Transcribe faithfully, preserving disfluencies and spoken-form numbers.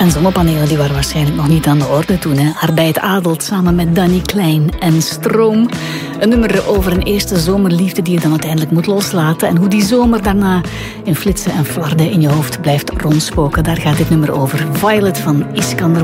En zonnepanelen die waren waarschijnlijk nog niet aan de orde toen. Hè? Arbeid adelt samen met Danny Klein en Stroom. Een nummer over een eerste zomerliefde die je dan uiteindelijk moet loslaten. En hoe die zomer daarna in flitsen en flarden in je hoofd blijft rondspoken. Daar gaat dit nummer over. Violet van Iskander